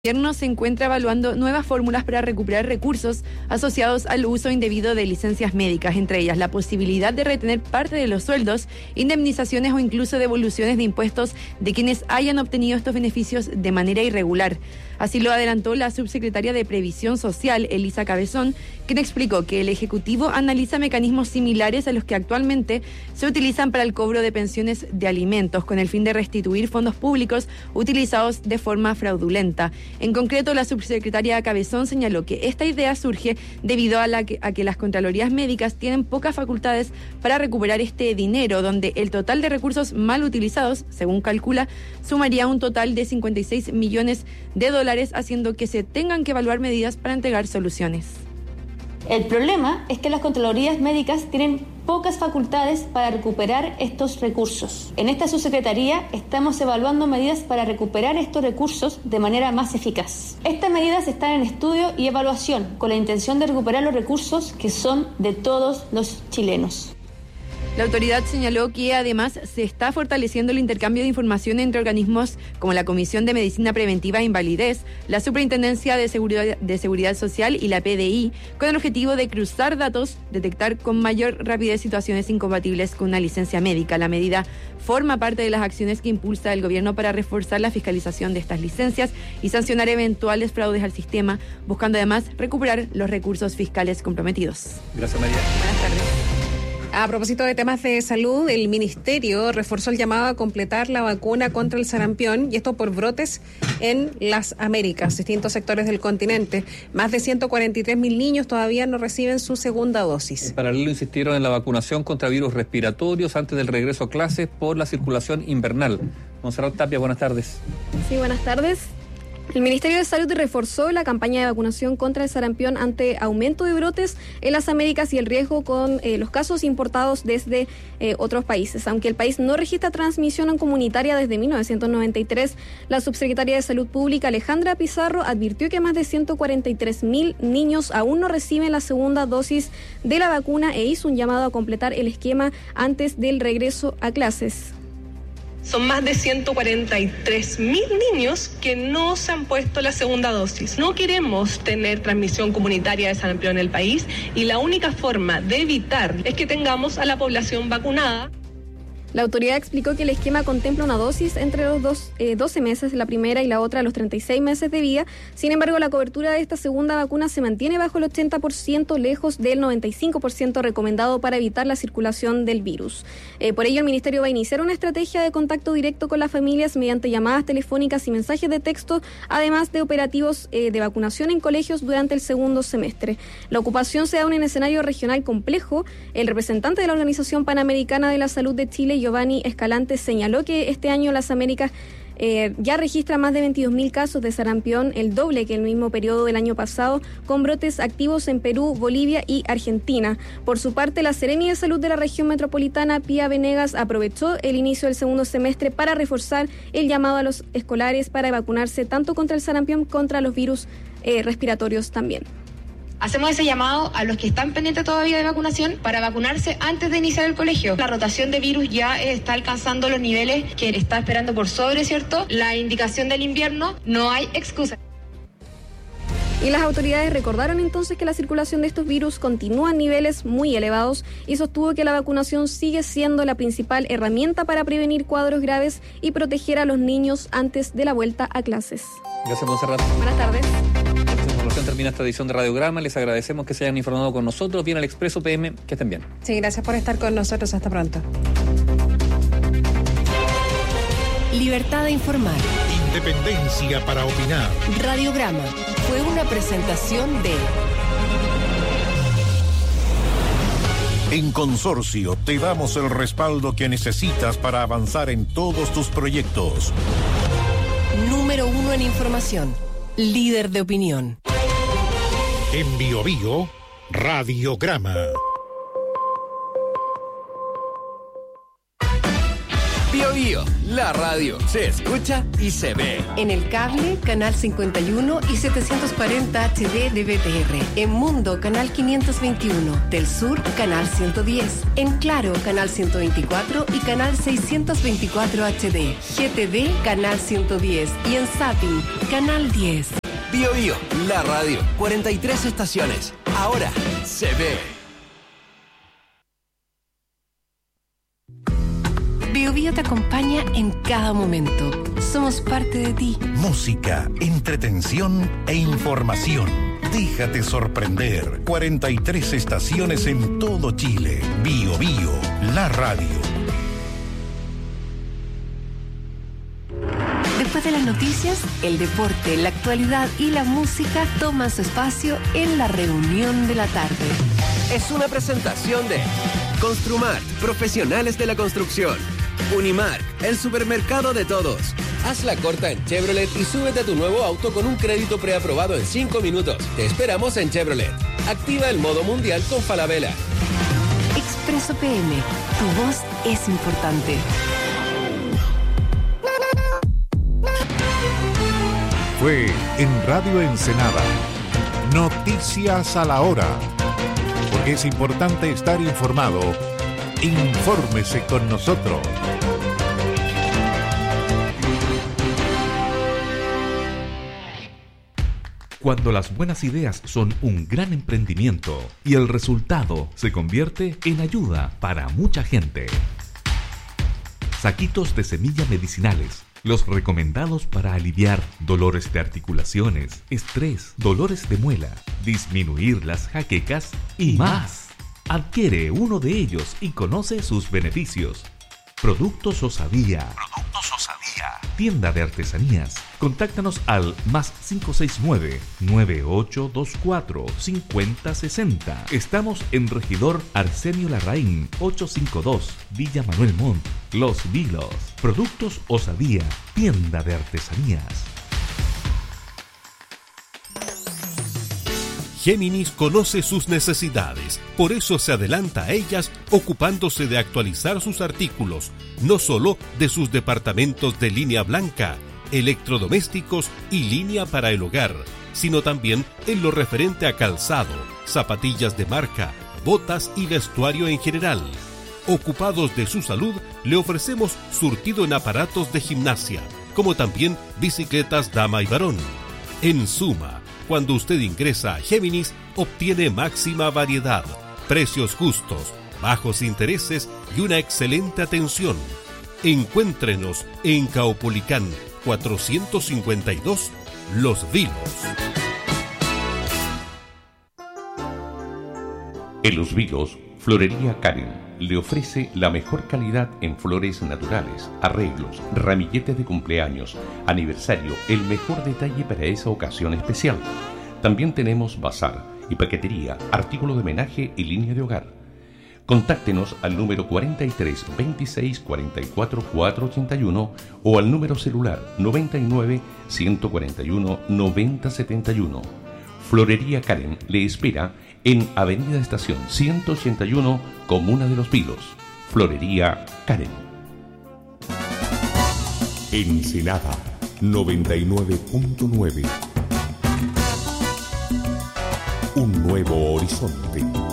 El gobierno se encuentra evaluando nuevas fórmulas para recuperar recursos asociados al uso indebido de licencias médicas, entre ellas la posibilidad de retener parte de los sueldos, indemnizaciones o incluso devoluciones de impuestos de quienes hayan obtenido estos beneficios de manera irregular. Así lo adelantó la subsecretaria de Previsión Social, Elisa Cabezón, quien explicó que el Ejecutivo analiza mecanismos similares a los que actualmente se utilizan para el cobro de pensiones de alimentos, con el fin de restituir fondos públicos utilizados de forma fraudulenta. En concreto, la subsecretaria Cabezón señaló que esta idea surge debido a que las contralorías médicas tienen pocas facultades para recuperar este dinero, donde el total de recursos mal utilizados, según calcula, sumaría un total de 56 millones de dólares, haciendo que se tengan que evaluar medidas para entregar soluciones. El problema es que las contralorías médicas tienen pocas facultades para recuperar estos recursos. En esta subsecretaría estamos evaluando medidas para recuperar estos recursos de manera más eficaz. Estas medidas están en estudio y evaluación con la intención de recuperar los recursos que son de todos los chilenos. La autoridad señaló que además se está fortaleciendo el intercambio de información entre organismos como la Comisión de Medicina Preventiva e Invalidez, la Superintendencia de Seguridad Social y la PDI, con el objetivo de cruzar datos, detectar con mayor rapidez situaciones incompatibles con una licencia médica. La medida forma parte de las acciones que impulsa el gobierno para reforzar la fiscalización de estas licencias y sancionar eventuales fraudes al sistema, buscando además recuperar los recursos fiscales comprometidos. Gracias, María. Buenas tardes. A propósito de temas de salud, el Ministerio reforzó el llamado a completar la vacuna contra el sarampión, y esto por brotes en las Américas, distintos sectores del continente. Más de 143.000 niños todavía no reciben su segunda dosis. En paralelo, insistieron en la vacunación contra virus respiratorios antes del regreso a clases por la circulación invernal. Monserrat Tapia, buenas tardes. Sí, buenas tardes. El Ministerio de Salud reforzó la campaña de vacunación contra el sarampión ante aumento de brotes en las Américas y el riesgo con los casos importados desde otros países. Aunque el país no registra transmisión comunitaria desde 1993, la subsecretaria de Salud Pública, Alejandra Pizarro, advirtió que más de 143.000 niños aún no reciben la segunda dosis de la vacuna e hizo un llamado a completar el esquema antes del regreso a clases. Son más de 143.000 niños que no se han puesto la segunda dosis. No queremos tener transmisión comunitaria de sarampión en el país y la única forma de evitar es que tengamos a la población vacunada. La autoridad explicó que el esquema contempla una dosis entre los 12 meses, la primera, y la otra a los 36 meses de vida. Sin embargo, la cobertura de esta segunda vacuna se mantiene bajo el 80%, lejos del 95% recomendado para evitar la circulación del virus. Por ello, el Ministerio va a iniciar una estrategia de contacto directo con las familias mediante llamadas telefónicas y mensajes de texto, además de operativos de vacunación en colegios durante el segundo semestre. La ocupación se da en un escenario regional complejo. El representante de la Organización Panamericana de la Salud de Chile, Giovanni Escalante, señaló que este año las Américas ya registra más de 22.000 casos de sarampión, el doble que el mismo periodo del año pasado, con brotes activos en Perú, Bolivia y Argentina. Por su parte, la Seremi de Salud de la región metropolitana, Pía Venegas, aprovechó el inicio del segundo semestre para reforzar el llamado a los escolares para vacunarse tanto contra el sarampión como contra los virus respiratorios también. Hacemos ese llamado a los que están pendientes todavía de vacunación para vacunarse antes de iniciar el colegio. La rotación de virus ya está alcanzando los niveles que está esperando por sobre, ¿cierto? La indicación del invierno, no hay excusa. Y las autoridades recordaron entonces que la circulación de estos virus continúa a niveles muy elevados y sostuvo que la vacunación sigue siendo la principal herramienta para prevenir cuadros graves y proteger a los niños antes de la vuelta a clases. Gracias, Monserrat. Buenas tardes. Termina esta edición de Radiograma. Les agradecemos que se hayan informado con nosotros. Bien al Expreso PM, que estén bien. Sí, gracias por estar con nosotros. Hasta pronto. Libertad de informar. Independencia para opinar. Radiograma fue una presentación de... En Consorcio te damos el respaldo que necesitas para avanzar en todos tus proyectos. Número 1 en información. Líder de opinión. En Biobío, Radiograma. Bio Bio, la radio se escucha y se ve. En el cable, canal 51 y 740 HD de BTR. En Mundo, canal 521. Del Sur, canal 110. En Claro, canal 124 y canal 624 HD. GTD, canal 110. Y en Zapping, canal 10. Bio Bio, la radio, 43 estaciones. Ahora se ve. Bio Bio te acompaña en cada momento. Somos parte de ti. Música, entretención e información. Déjate sorprender. 43 estaciones en todo Chile. Bio Bio, la radio. Después de las noticias, el deporte, la actualidad y la música toman su espacio en la reunión de la tarde. Es una presentación de Construmart, profesionales de la construcción. Unimark, el supermercado de todos. Haz la corta en Chevrolet y súbete a tu nuevo auto con un crédito preaprobado en 5 minutos. Te esperamos en Chevrolet. Activa el modo mundial con Falabella. Expreso PM, tu voz es importante. Fue en Radio Ensenada. Noticias a la hora. Porque es importante estar informado. Infórmese con nosotros. Cuando las buenas ideas son un gran emprendimiento y el resultado se convierte en ayuda para mucha gente. Saquitos de semilla medicinales. Los recomendados para aliviar dolores de articulaciones, estrés, dolores de muela, disminuir las jaquecas y más. Adquiere uno de ellos y conoce sus beneficios. Productos Osadía. Productos Osadía. Tienda de artesanías. Contáctanos al +569 9824 5060. Estamos en Regidor Arsenio Larraín 852, Villa Manuel Montt, Los Vilos. Productos Osadía. Tienda de artesanías. Géminis conoce sus necesidades, por eso se adelanta a ellas ocupándose de actualizar sus artículos, no solo de sus departamentos de línea blanca, electrodomésticos y línea para el hogar, sino también en lo referente a calzado, zapatillas de marca, botas y vestuario en general. Ocupados de su salud, le ofrecemos surtido en aparatos de gimnasia, como también bicicletas dama y varón. En suma, cuando usted ingresa a Géminis, obtiene máxima variedad, precios justos, bajos intereses y una excelente atención. Encuéntrenos en Caupolicán 452, Los Vilos. En Los Vilos, Florería Karen le ofrece la mejor calidad en flores naturales, arreglos, ramilletes de cumpleaños, aniversario, el mejor detalle para esa ocasión especial. También tenemos bazar y paquetería, artículos de homenaje y línea de hogar. Contáctenos al número 43 26 44 481 o al número celular 99 141 90 71. Florería Karen le espera en Avenida Estación 181, Comuna de Los Vilos. Florería Karen. Ensenada 99.9. Un nuevo horizonte.